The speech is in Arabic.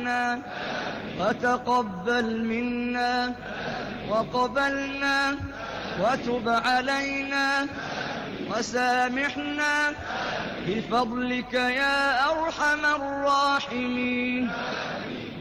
عنا وتقبل منا وقبلنا وتب علينا وسامحنا بفضلك يا أرحم الراحمين.